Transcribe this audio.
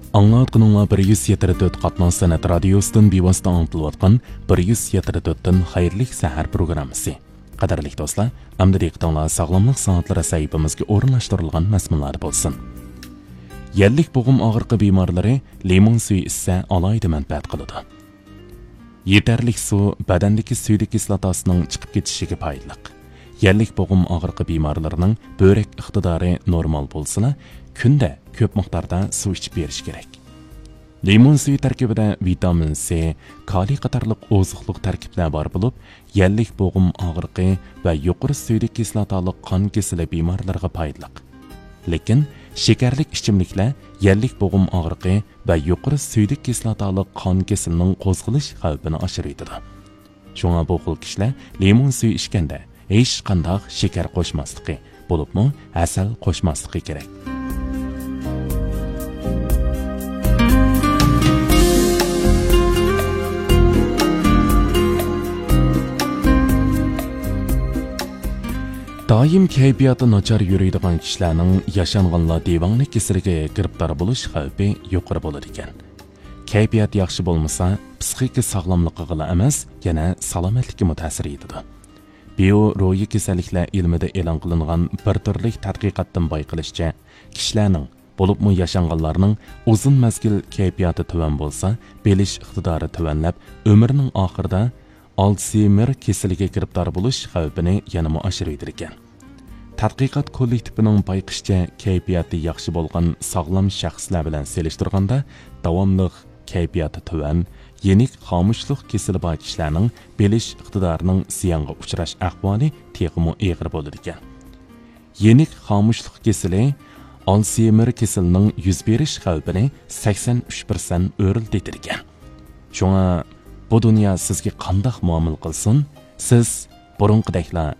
Аңлатқаныңла 174 қатман сәнәт радиосының бейвасты аңтылуатқан 174-тін хайырлық сәхәр программысы. Қадарлық достlar, әмді дейқтіңла сағламлық сағатлары сәйіпімізге орынлаштырылған мәсмілар болсын. Елlik boğum ağırqı bimarları limon suyu ise alaydı mənfəət qılıdı. Yeterlik su bədəndəki suyu kislotasının çıxıb ketişiga payidliq. Yerlik boğum ağırqı bimarlarının börek iqtidarı normal bolsala, künde köp miqdarda su içib beriş gerek. Limon suyu tərkibində vitamin C, kaliy qatarlıq ozuqluq tərkiblər var bulub, yerlik boğum ağırqı və yuqarı suyu kislotalıq qan kesili bimarlarga payidliq. Lekin şekerlik içimlikler yerlik boğum ağırqı ve yuqarı suyu kislotalı qan kesilinin qo'zg'alish xavfini oshiradi. Şuna bu xil kişiler limon suyu içkende hech qandaq şeker qo'shmasligi, bo'libmi asal qo'shmasligi kerak. Daim kayfiyatı nachar yürüydigan kişilərning yaşanğanlar devamlı kesiliga giribdar bo'lish xavfi yuqori bo'ladi ekan. Kayfiyat yaxshi bo'lmasa, psixik sog'lomligiga emas, yana salomatlikka ta'sir etadi. Biologiya kasalliklar ilmida e'lon qilingan bir turli tadqiqotdan bayqilishicha, kishilarning, bo'libmi yaşanğanlarning uzun mazgil kayfiyati tuvan bo'lsa, bilish iqtidori tuvanlab, umrining oxirida Alzheimer kesiliga giribdar bo'lish xavfini yana oshiradi ekan. Tadqiqot kollektivining bayqishicha, kayfiyati yaxshi bo'lgan sog'lom shaxslar bilan selishtirganda, davomli kayfiyati tuvan, yenik xomushlik kesili bor kishilarning bilish iqtidorining ziyonga uchrash ahvoli texmo og'ir bo'ladi ekan. Yenik xomushlik kesili Alzheimer kesilining yuz berish xavfini 83% o'rnatadi ekan. Shunga bu dunyo sizga qanday muomala qilsin, siz burunqideklar